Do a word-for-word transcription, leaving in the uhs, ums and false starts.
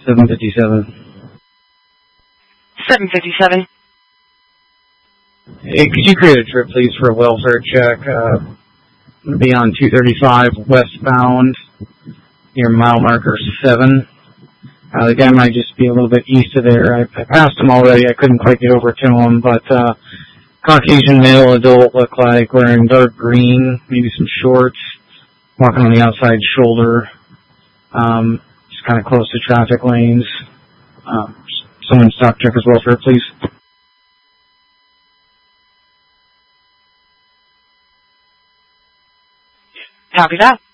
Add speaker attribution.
Speaker 1: seven fifty-seven.
Speaker 2: seven fifty-seven.
Speaker 1: Hey, could you create a trip, please, for a welfare check? Uh, I'm going to be on two thirty-five westbound near mile marker seven. Uh, the guy might just be a little bit east of there. I, I passed him already. I couldn't quite get over to him, but uh, Caucasian male adult looked like wearing dark green, maybe some shorts, walking on the outside shoulder, um, just kind of close to traffic lanes. Um, someone stop check his welfare, please.
Speaker 2: Copy that.